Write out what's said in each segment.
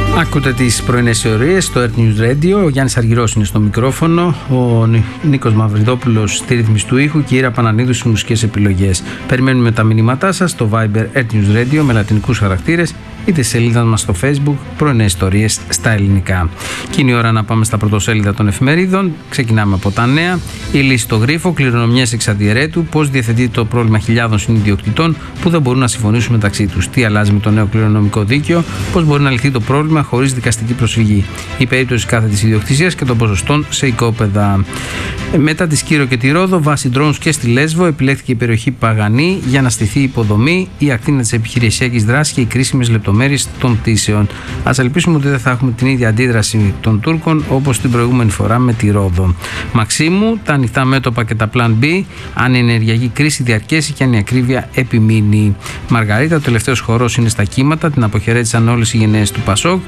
Ακούτε τις πρωινές θεωρίες στο Earth News Radio. Ο Γιάννης Αργυρός είναι στο μικρόφωνο, ο Νίκος Μαυριδόπουλος στη ρύθμιση του ήχου και η Ήρα Πανανίδου στις μουσικές επιλογές. Περιμένουμε τα μηνύματά σας στο Viber Earth News Radio με λατινικούς χαρακτήρες, είτε στη σελίδα μας στο Facebook πρωινές ιστορίες στα ελληνικά. Και είναι η ώρα να πάμε στα πρωτοσέλιδα των εφημερίδων. Ξεκινάμε από τα νέα. Η λύση στο γρίφο, κληρονομιές εξ αντιαιρέτου, πώς διευθετείται το πρόβλημα χιλιάδων συνιδιοκτητών που δεν μπορούν να συμφωνήσουν μεταξύ τους, τι αλλάζει με το νέο κληρονομικό δίκαιο, πώς μπορεί να λυθεί το πρόβλημα χωρίς δικαστική προσφυγή, η περίπτωση κάθετης ιδιοκτησίας και των ποσοστών σε οικόπεδα. Μετά τη Σκύρο και τη Ρόδο, βάσει drones και στη Λέσβο, επιλέχθηκε η περιοχή Παγανή για να στηθεί η υποδομή, η ακτίνα της επιχειρησιακής δράσης και οι κρίσιμες λεπτομέρειες των πτήσεων. Ας ελπίσουμε ότι δεν θα έχουμε την ίδια αντίδραση των Τούρκων όπως την προηγούμενη φορά με τη Ρόδο. Μαξίμου, τα ανοιχτά μέτωπα και τα Plan B, αν η ενεργειακή κρίση διαρκέσει και αν η ακρίβεια επιμείνει. Μαργαρίτα, ο τελευταίος χορός είναι στα κύματα, την αποχαιρέτησαν όλες οι γενναίες του Πασόκ.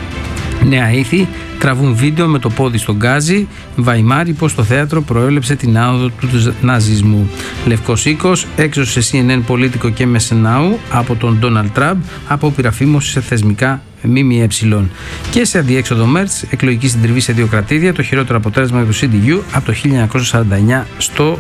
Νέα ήθη, τραβούν βίντεο με το πόδι στον Γκάζι. Βαϊμάρι, πως το θέατρο προέλεψε την άνοδο του ναζισμού. Λευκός οίκος, έξω σε CNN πολίτικο και Μεσενάου από τον Ντόναλντ Τραμπ, από πυραφήμωση σε θεσμικά ΜΜΕ. Και σε αδιέξοδο Μέρτς, εκλογική συντριβή σε δύο κρατήδια, το χειρότερο αποτέλεσμα του CDU από το 1949 στο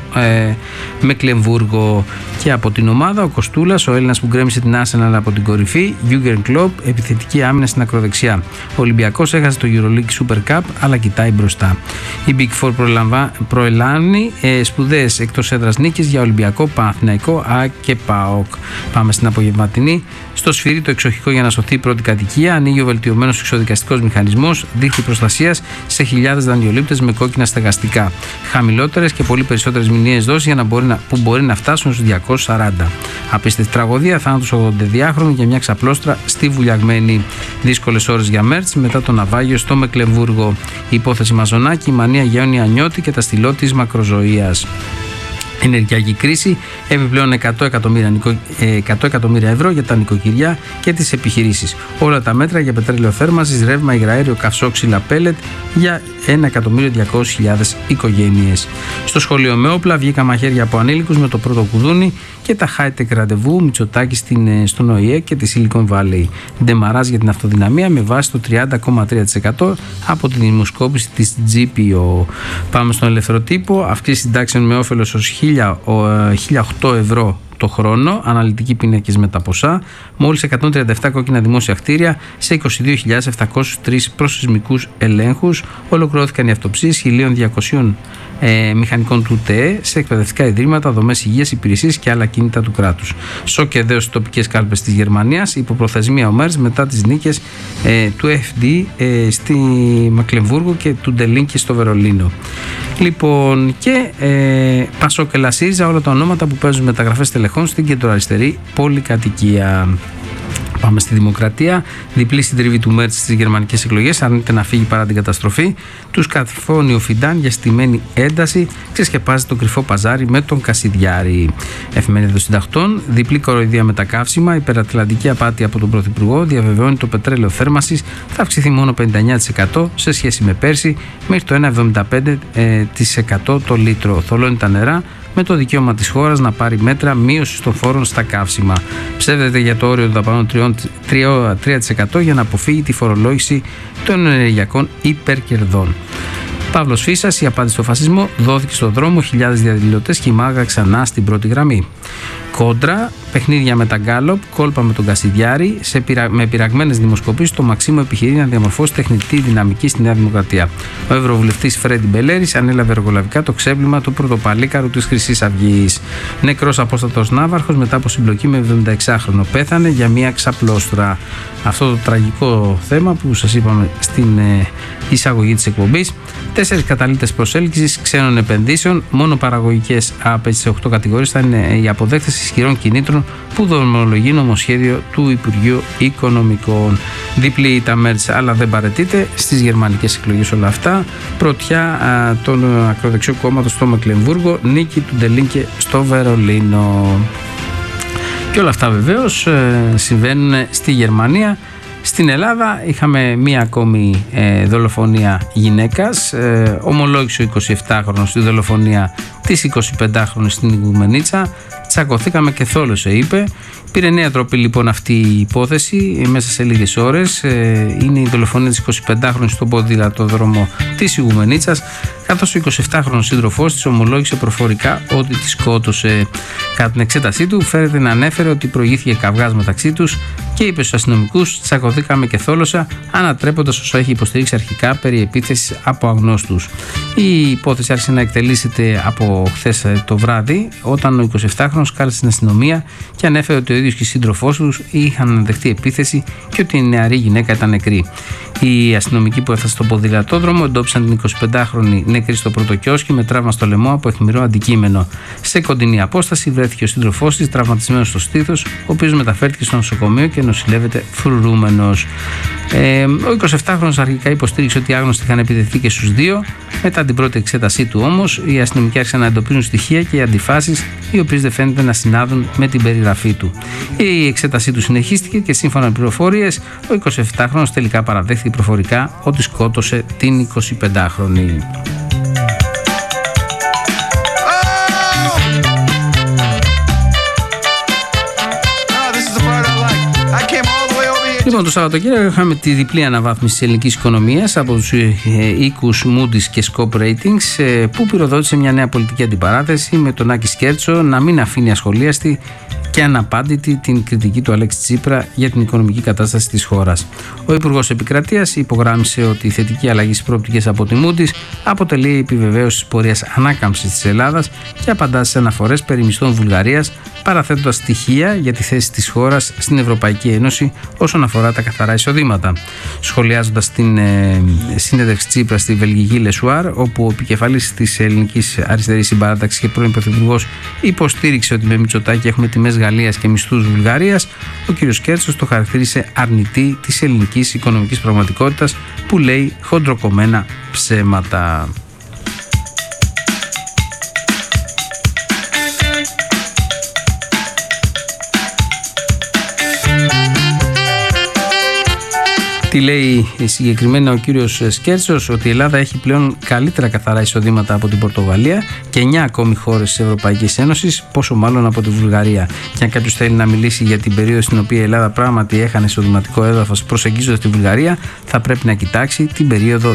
Μεκλεμβούργο. Και από την ομάδα, ο Κοστούλας, ο Έλληνας που γκρέμισε την Arsenal από την κορυφή, Jürgen Klopp, επιθετική άμυνα στην ακροδεξιά. Ο Ολυμπιακός έχασε το EuroLeague Super Cup, αλλά κοιτάει μπροστά. Η Big Four προελάνει σπουδαίες εκτός έδρας νίκες για Ολυμπιακό, Παναθηναϊκό, ΑΕΚ και ΠΑΟΚ. Πάμε στην απογευματινή. Στο Σφυρί, το εξοχικό για να σωθεί η πρώτη κατοικία, ανοίγει ο βελτιωμένος εξοδικαστικός μηχανισμός, δίχτυ προστασίας σε χιλιάδες δανειολήπτες με κόκκινα στεγαστικά. Χαμηλότερες και πολύ περισσότερες μηνιαίες δόσεις που μπορεί να φτάσουν στους 240. Απίστευτη τραγωδία, θάνατος 82χρονου για μια ξαπλώστρα στη Βουλιαγμένη. Δύσκολες ώρες για Μέρτς μετά το ναυάγιο στο Μεκλεμβούργο. Η υπόθεση Μαζονάκη, η μανία Γιάννη Ανιώτη και τα στυλό της μακροζωίας. Ενεργειακή κρίση, επιπλέον 100 εκατομμύρια ευρώ για τα νοικοκυριά και τις επιχειρήσεις. Όλα τα μέτρα για πετρέλαιο θέρμανσης, ρεύμα, υγραέριο, καυσόξυλα, πέλετ για 1.200.000 οικογένειες. Στο σχολείο με όπλα βγήκαν μαχαίρια από ανήλικους με το πρώτο κουδούνι και τα high-tech ραντεβού Μητσοτάκη στον ΟΗΕ και τη Silicon Valley. Ντεμαράζ για την αυτοδυναμία με βάση το 30,3% από τη δημοσκόπηση της GPO. Πάμε στον ελεύθερο τύπο. Αυξήσει συντάξεων με όφελος ως 1.008 ευρώ το χρόνο, αναλυτικοί πίνακες με τα ποσά, μόλις 137 κόκκινα δημόσια κτίρια σε 22.703 προσεισμικούς ελέγχους, ολοκληρώθηκαν οι αυτοψίες 1.200 μηχανικών του ΤΕΕ σε εκπαιδευτικά ιδρύματα, δομές υγείας, υπηρεσίες και άλλα κίνητα του κράτους. Σοκ και δέος στις τοπικές κάλπες της Γερμανίας, υποπροθεσμία ο Μέρς μετά τις νίκες του FD στη Μεκλεμβούργο και του Ντελίνκη στο Βερολίνο. Λοιπόν, και Πασόκ και ΣΥΡΙΖΑ, όλα τα ονόματα που παίζουν μεταγραφές τελεχών στην κεντροαριστερή πολυκατοικία. Πάμε στη Δημοκρατία. Διπλή συντριβή του Μέρτς στις γερμανικές εκλογές. Αρνείται να φύγει παρά την καταστροφή. Τους καρφώνει ο Φιντάν για στημένη ένταση. Ξεσκεπάζει το κρυφό παζάρι με τον Κασιδιάρη. Εφημερίδα των Συντακτών. Διπλή κοροϊδία με τα καύσιμα. Υπερατλαντική απάτη από τον Πρωθυπουργό. Διαβεβαιώνει το πετρέλαιο θέρμανσης θα αυξηθεί μόνο 59% σε σχέση με πέρσι, μέχρι το 1,75% το λίτρο. Θολώνει τα νερά με το δικαίωμα της χώρας να πάρει μέτρα μείωσης των φόρων στα καύσιμα. Ψεύδεται για το όριο των δαπανών 3% για να αποφύγει τη φορολόγηση των ενεργειακών υπερκερδών. Παύλος Φίσας, η απάντηση στο φασισμό δόθηκε στον δρόμο, χιλιάδες διαδηλωτές και η μάγα ξανά στην πρώτη γραμμή. Κόντρα, παιχνίδια με τα Γκάλοπ, κόλπα με τον Κασιδιάρη, με πειραγμένες δημοσκοπήσεις, το Μαξίμου επιχειρεί να διαμορφώσει τεχνητή δυναμική στη Νέα Δημοκρατία. Ο Ευρωβουλευτής Φρέντι Μπελέρης ανέλαβε εργολαβικά το ξέπλυμα του πρωτοπαλίκαρου της Χρυσής Αυγής. Νεκρός απόστατος ναύαρχος μετά από συμπλοκή με 76χρονο πέθανε για μια ξαπλώστρα. Αυτό το τραγικό θέμα που σας είπαμε στην εισαγωγή της εκπομπής. 4 καταλύτες προσέλκυσης ξένων επενδύσεων, μόνο παραγωγικές από τις 8 κατηγορίες θα είναι οι αποδέκτες ισχυρών κινήτρων που δρομολογεί νομοσχέδιο του Υπουργείου Οικονομικών. Διπλή τα Μέρτς, αλλά δεν παραιτείται στις γερμανικές εκλογές όλα αυτά. Πρωτιά των ακροδεξιού κόμματος στο Μεκλεμβούργο, νίκη του Ντελίνκε στο Βερολίνο. Και όλα αυτά βεβαίως συμβαίνουν στη Γερμανία. Στην Ελλάδα είχαμε μία ακόμη δολοφονία γυναίκας. Ομολόγησε ο 27χρονος τη δολοφονία της 25χρονης στην Ιγουμενίτσα. Τσακωθήκαμε και θόλωσε, είπε. Πήρε νέα τροπή λοιπόν αυτή η υπόθεση μέσα σε λίγες ώρες. Είναι η δολοφονία της 25χρονης στον ποδηλατόδρομο της Ιγουμενίτσας, καθώς ο 27χρονος σύντροφός της ομολόγησε προφορικά ότι τη σκότωσε. Κατά την εξέτασή του, φέρεται να ανέφερε ότι προηγήθηκε καυγάς μεταξύ τους και είπε στους αστυνομικούς: τσακωθήκαμε και θόλωσα, ανατρέποντας όσο έχει υποστηρίξει αρχικά περί επίθεσης από αγνώστους. Η υπόθεση άρχισε να εκτελήσεται από χθες το βράδυ, όταν ο 27χρονος κάλεσε την αστυνομία και ανέφερε ότι ο ίδιος και οι σύντροφός τους είχαν δεχτεί επίθεση και ότι η νεαρή γυναίκα ήταν νεκρή. Οι αστυνομικοί που έφτασαν στον ποδηλατόδρομο εντόπισαν την 25χρονη νεκρή στο πρωτοκιόσκι με τραύμα στο λαιμό από αιχμηρό αντικείμενο. Σε κοντινή απόσταση βρέθηκε ο σύντροφός της τραυματισμένος στο στήθος, ο οποίος μεταφέρθηκε στο νοσοκομείο και νοσηλεύεται φρουρούμενος. Ο 27χρονος αρχικά υποστήριξε ότι οι άγνωστοι είχαν επιτεθεί και στους δύο. Μετά την πρώτη εξέτασή του όμως, οι αστυνομικοί άρχισαν να εντοπίζουν στοιχεία και αντιφάσεις, οι οποίες δεν φαίνεται να συνάδουν με την περιγραφή του. Η εξέτασή του συνεχίστηκε και σύμφωνα με πληροφορίες, ο 27χρονος τελικά παραδέχθηκε προφορικά ότι σκότωσε την 25χρονη. Λοιπόν, το Σαββατοκύριακο είχαμε τη διπλή αναβάθμιση της ελληνικής οικονομίας από τους οίκους Moody's και Scope Ratings, που πυροδότησε μια νέα πολιτική αντιπαράθεση με τον Άκη Σκέρτσο να μην αφήνει ασχολίαστη και αναπάντητη την κριτική του Αλέξη Τσίπρα για την οικονομική κατάσταση της χώρας. Ο Υπουργός Επικρατείας υπογράμμισε ότι η θετική αλλαγή στις προοπτικές από τη Moody's αποτελεί επιβεβαίωση της πορείας ανάκαμψης της Ελλάδας και απαντά σε αναφορές περί μισθών Βουλγαρίας, παραθέτοντας στοιχεία για τη θέση της χώρας στην Ευρωπαϊκή Ένωση όσον αφορά τα καθαρά εισοδήματα. Σχολιάζοντας την συνέντευξη Τσίπρα στη βελγική Λεσουάρ, όπου ο επικεφαλής της ελληνικής αριστερής συμπαράταξης και πρώην πρωθυπουργός υποστήριξε ότι με Μητσοτάκη έχουμε τιμές Γαλλίας και μισθούς Βουλγαρίας, ο κ. Σκέρτσος το χαρακτήρισε αρνητή της ελληνικής οικονομικής πραγματικότητας που λέει χοντροκομμένα ψέματα. Τι λέει συγκεκριμένα ο κύριος Σκέρτσος? Ότι η Ελλάδα έχει πλέον καλύτερα καθαρά εισοδήματα από την Πορτογαλία και 9 ακόμη χώρες της Ευρωπαϊκής Ένωσης, πόσο μάλλον από τη Βουλγαρία. Και αν κάποιος θέλει να μιλήσει για την περίοδο στην οποία η Ελλάδα πράγματι έχανε εισοδηματικό έδαφος προσεγγίζοντας τη Βουλγαρία, θα πρέπει να κοιτάξει την περίοδο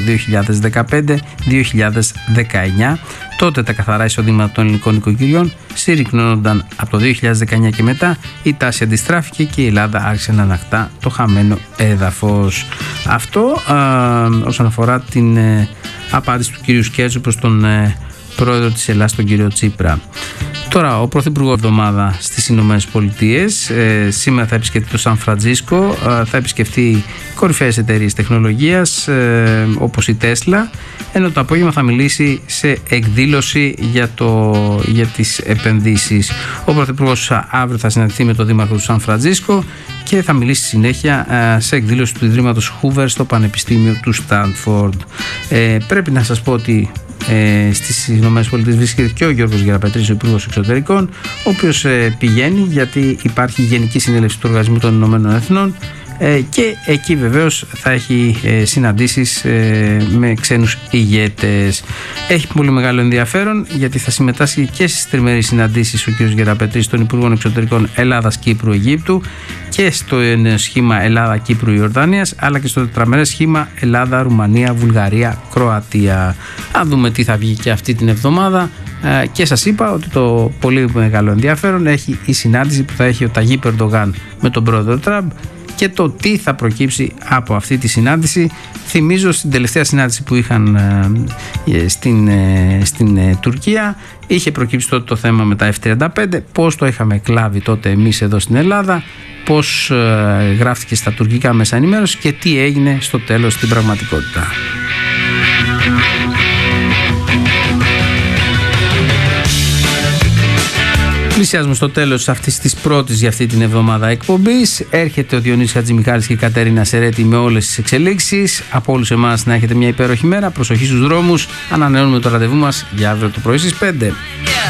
2015-2019. Τότε τα καθαρά εισοδήματα των ελληνικών οικογενειών συρρυκνώνονταν. Από το 2019 και μετά η τάση αντιστράφηκε και η Ελλάδα άρχισε να ανακτά το χαμένο έδαφος. Αυτό όσον αφορά την απάντηση του κυρίου Σκέρτσου προς τον πρόεδρο της Ελλάδας, τον κύριο Τσίπρα. Τώρα, ο Πρωθυπουργός εβδομάδα στις Ηνωμένες Πολιτείες, σήμερα θα επισκεφτεί το Σαν Φραντζίσκο, θα επισκεφτεί κορυφαίες εταιρείες τεχνολογίας όπως η Τέσλα, ενώ το απόγευμα θα μιλήσει σε εκδήλωση για τις επενδύσεις. Ο Πρωθυπουργός αύριο θα συναντηθεί με τον Δήμαρχο του Σαν Φραντζίσκο και θα μιλήσει συνέχεια σε εκδήλωση του Ιδρύματος Hoover στο Πανεπιστήμιο του Στάνφορντ. Πρέπει να σας πω ότι στις ΗΠΑ βρίσκεται και ο Γιώργος Γεραπετρής, ο Υπουργός Εξωτερικών, ο οποίος πηγαίνει γιατί υπάρχει Γενική Συνέλευση του Οργανισμού των Ηνωμένων Εθνών και εκεί βεβαίως θα έχει συναντήσεις με ξένους ηγέτες. Έχει πολύ μεγάλο ενδιαφέρον γιατί θα συμμετάσχει και στις τριμερείς συναντήσεις ο κ. Γεραπετρής των Υπουργών Εξωτερικών Ελλάδας, Κύπρου, Αιγύπτου και στο σχήμα Ελλάδα-Κύπρου-Ιορδάνιας, αλλά και στο τετραμερές σχήμα Ελλάδα, Ρουμανία, Βουλγαρία, Κροατία. Αν δούμε τι θα βγει και αυτή την εβδομάδα. Και σας είπα ότι το πολύ μεγάλο ενδιαφέρον έχει η συνάντηση που θα έχει ο Ταγίπ Ερντογάν με τον πρόεδρο Τραμπ και το τι θα προκύψει από αυτή τη συνάντηση. Θυμίζω στην τελευταία συνάντηση που είχαν στην Τουρκία είχε προκύψει τότε το θέμα με τα F-35, πώς το είχαμε κλάβει τότε εμείς εδώ στην Ελλάδα, πώς γράφτηκε στα τουρκικά μέσα ενημέρωση και τι έγινε στο τέλος στην πραγματικότητα. Πλησιάζουμε στο τέλος αυτής της πρώτης για αυτή την εβδομάδα εκπομπής. Έρχεται ο Διονύσης Χατζημιχάλης και η Κατερίνα Σερέτη με όλες τις εξελίξεις. Από όλους εμάς να έχετε μια υπέροχη μέρα. Προσοχή στους δρόμους. Ανανεώνουμε το ραντεβού μας για αύριο το πρωί στις 5.